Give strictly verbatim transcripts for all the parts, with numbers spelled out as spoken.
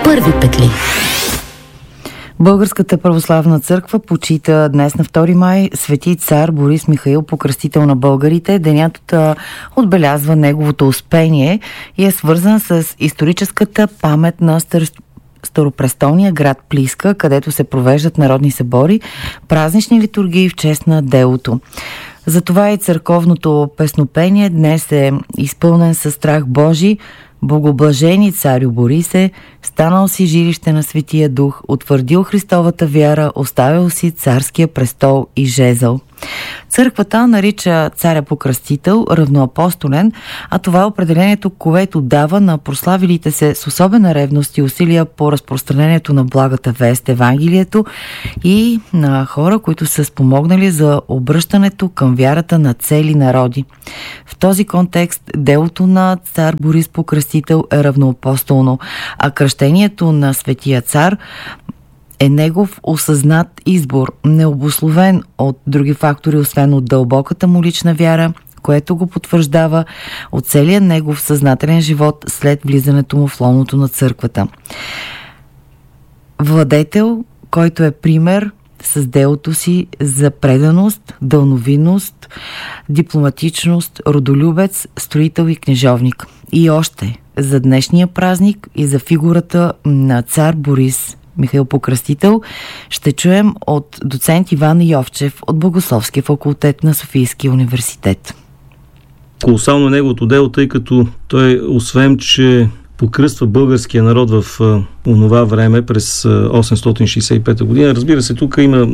първи петли. Българската православна църква почита днес на втори май свети цар Борис Михаил, покръстител на българите. Денят отбелязва неговото успение и е свързан с историческата памет на стар... старопрестолния град Плиска, където се провеждат народни събори, празнични литургии в чест на делото. Затова и църковното песнопение днес е изпълнен със страх Божи. Богоблажени царю Борисе, станал си жилище на Светия Дух, утвърдил Христовата вяра, оставил си царския престол и жезъл. Църквата нарича царя покръстител равноапостолен, а това е определението, което дава на прославилите се с особена ревност и усилия по разпространението на благата вест, Евангелието, и на хора, които са спомогнали за обръщането към вярата на цели народи. В този контекст делото на цар Борис Покръстител е равноапостолно, а кръщението на Светия цар е негов осъзнат избор, необусловен от други фактори, освен от дълбоката му лична вяра, което го потвърждава от целия негов съзнателен живот след влизането му в лоното на църквата. Владетел, който е пример с делото си за преданост, дълновидност, дипломатичност, родолюбец, строител и книжовник. И още за днешния празник и за фигурата на цар Борис Михаил Покръстител ще чуем от доцент Иван Йовчев от Богословския факултет на Софийския университет. Колосално е неговото дело, тъй като той, освен че покръства българския народ в а, онова време през осемстотин шейсет и пета година. Разбира се, тук има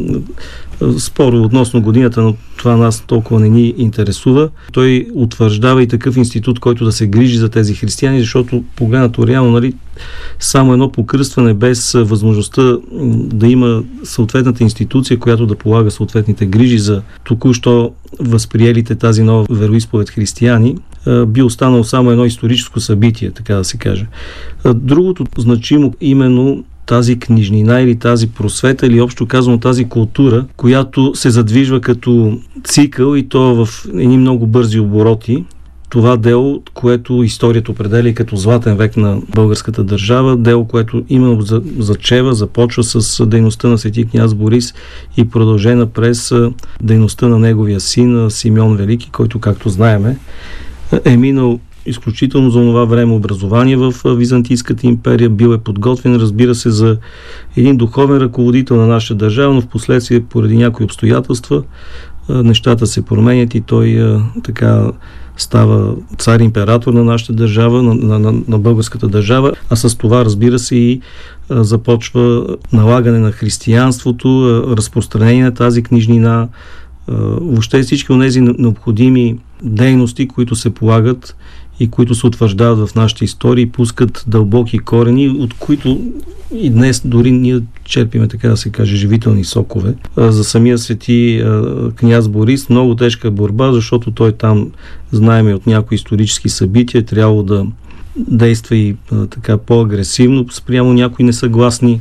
а, спор относно годината, но това нас толкова не ни интересува. Той утвърждава и такъв институт, който да се грижи за тези християни, защото погледнато реално, нали, само едно покръстване без възможността да има съответната институция, която да полага съответните грижи за току-що възприелите тази нова вероизповед християни, би останало само едно историческо събитие, така да се каже. Другото значимо именно тази книжнина или тази просвета, или общо казано тази култура, която се задвижва като цикъл и то в едни много бързи обороти. Това дело, което историята определя и като златен век на българската държава, дело, което именно зачева, започва с дейността на свети княз Борис и продължена през дейността на неговия син Симеон Велики, който, както знаеме, е минал изключително за това време образование в Византийската империя, бил е подготвен, разбира се, за един духовен ръководител на нашата държава, но в последствие поради някои обстоятелства нещата се променят и той така става цар-император на нашата държава, на, на, на българската държава, а с това, разбира се, и а, започва налагане на християнството, а, разпространение на тази книжнина, а, въобще всички от тези необходими дейности, които се полагат и които се утвърждават в нашите истории, пускат дълбоки корени, от които и днес дори ние черпиме, така да се каже, живителни сокове. За самия свети княз Борис много тежка борба, защото той там, знаем и от някои исторически събития, трябвало да действа и така по-агресивно спрямо някои несъгласни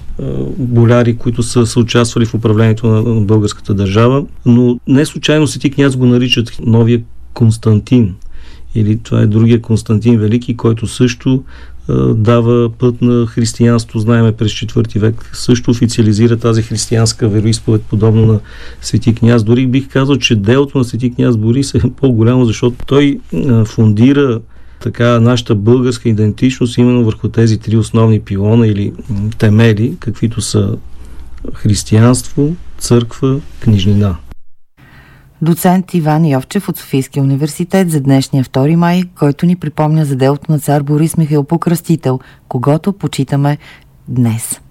боляри, които са, са участвали в управлението на, на българската държава. Но не случайно свети княз го наричат новия Константин. Или това е другия Константин Велики, който също а, дава път на християнство, знаеме през четвърти век, също официализира тази християнска вероизповед, подобно на свети княз. Дори бих казал, че делото на свети княз Борис е по-голямо, защото той а, фундира така нашата българска идентичност именно върху тези три основни пилона или темели, каквито са християнство, църква, книжнина. Доцент Иван Йовчев от Софийския университет за днешния втори май, който ни припомня за делото на цар Борис Михаил Покръстител, когото почитаме днес.